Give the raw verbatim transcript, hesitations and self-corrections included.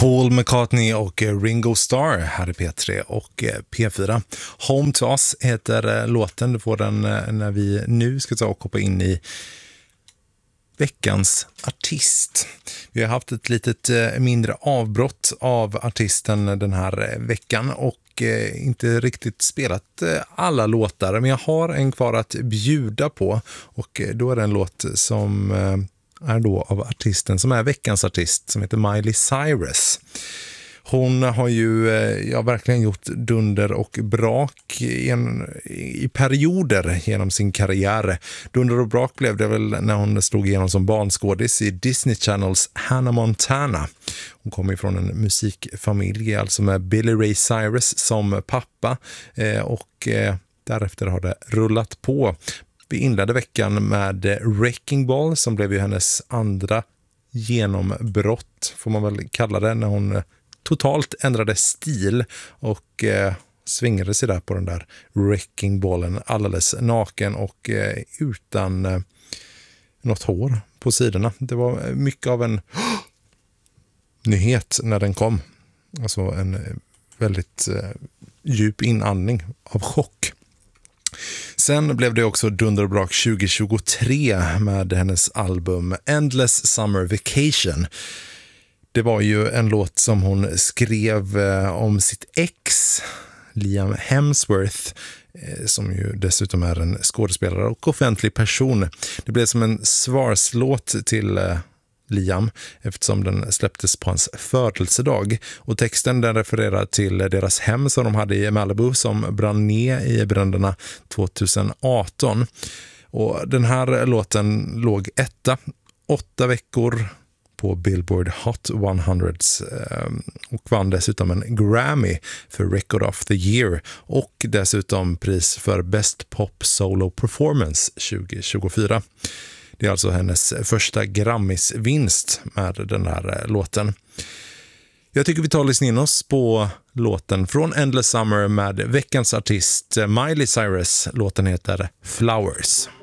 Paul McCartney och Ringo Starr här i P tre och P fyra. Home to Us heter låten. Du får den när vi nu ska ta och hoppa in i veckans artist. Vi har haft ett litet mindre avbrott av artisten den här veckan och inte riktigt spelat alla låtar, men jag har en kvar att bjuda på och då är det en låt som är då av artisten som är veckans artist som heter Miley Cyrus. Hon har ju ja, verkligen gjort dunder och brak i, en, i perioder genom sin karriär. Dunder och brak blev det väl när hon slog igenom som barnskådis i Disney Channels Hannah Montana. Hon kommer ifrån en musikfamilj, alltså med Billy Ray Cyrus som pappa eh, och eh, därefter har det rullat på. Vi inledde veckan med Wrecking Ball som blev ju hennes andra genombrott, får man väl kalla det, när hon totalt ändrade stil och eh, svingade sig där på den där Wrecking Ballen alldeles naken och eh, utan eh, något hår på sidorna. Det var mycket av en nyhet när den kom. Alltså en väldigt eh, djup inandning av chock. Sen blev det också dunder och brak tjugo tjugotre med hennes album Endless Summer Vacation. Det var ju en låt som hon skrev om sitt ex, Liam Hemsworth, som ju dessutom är en skådespelare och offentlig person. Det blev som en svarslåt till Liam eftersom den släpptes på hans födelsedag. Och texten den refererar till deras hem som de hade i Malibu som brann ner i bränderna tjugoarton. Och den här låten låg etta, åtta veckor på Billboard Hot hundra och vann dessutom en Grammy för Record of the Year och dessutom pris för Best Pop Solo Performance tjugo tjugofyra. Det är alltså hennes första Grammys-vinst med den här låten. Jag tycker vi tar och lyssnar in oss på låten från Endless Summer med veckans artist Miley Cyrus. Låten heter Flowers.